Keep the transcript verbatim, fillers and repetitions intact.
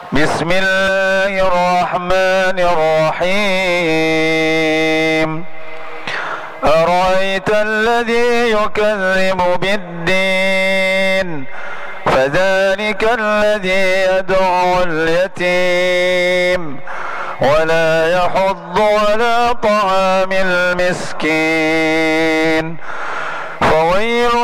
بسم الله الرحمن الرحيم أرأيت الذي يكذب بالدين فذلك الذي يدعو اليتيم ولا يحض على طعام المسكين فويل